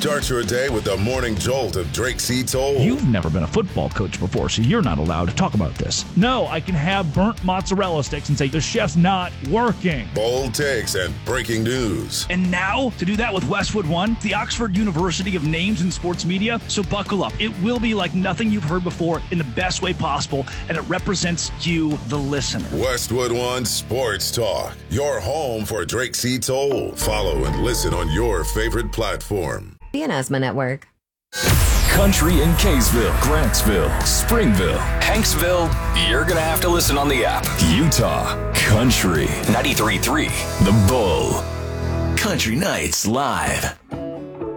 Start your day with the morning jolt of Drake C. Toll. You've never been a football coach before, so you're not allowed to talk about this. No, I can have burnt mozzarella sticks and say the chef's not working. Bold takes and breaking news. And now, to do that with Westwood One, the Oxford University of names in sports media. So buckle up. It will be like nothing you've heard before in the best way possible, and it represents you, the listener. Westwood One Sports Talk, your home for Drake C. Toll. Follow and listen on your favorite platform. The Asthma Network. Country in Kaysville, Grantsville, Springville, Hanksville. You're going to have to listen on the app. Utah Country 93.3 The Bull. Country Nights Live.